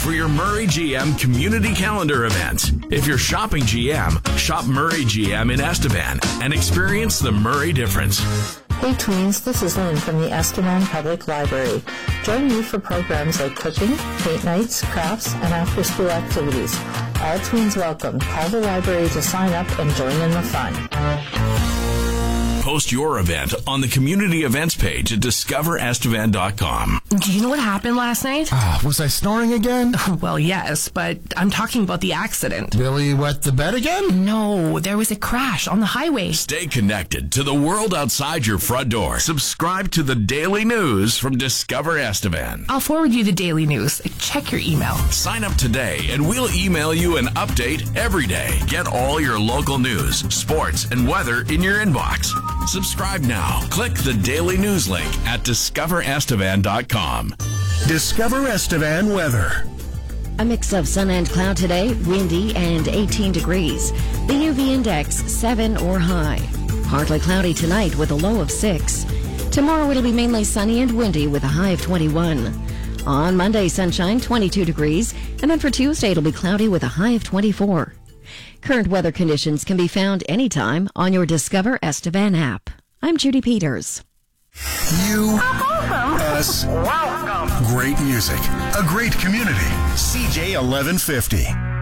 for your Murray GM community calendar event. If you're shopping GM, shop Murray GM in Estevan and experience the Murray difference. Hey tweens, this is Lynn from the Estevan Public Library. Join me for programs like cooking, paint nights, crafts, and after-school activities. All tweens welcome. Call the library to sign up and join in the fun. Post your event on the community events page at discoverestevan.com. Do you know what happened last night? Was I snoring again? Well, yes, but I'm talking about the accident. Billy wet the bed again? No, there was a crash on the highway. Stay connected to the world outside your front door. Subscribe to the daily news from Discover Estevan. I'll forward you the daily news. Check your email. Sign up today and we'll email you an update every day. Get all your local news, sports, and weather in your inbox. Subscribe now. Click the daily news link at discoverestevan.com. Discover Estevan weather. A mix of sun and cloud today, windy and 18 degrees. The UV index 7 or high. Partly cloudy tonight with a low of 6. Tomorrow it'll be mainly sunny and windy with a high of 21. On Monday, sunshine, 22 degrees. And then for Tuesday, it'll be cloudy with a high of 24. Current weather conditions can be found anytime on your Discover Estevan app. I'm Judy Peters. You, us, welcome. Great music, a great community. CJ 1150.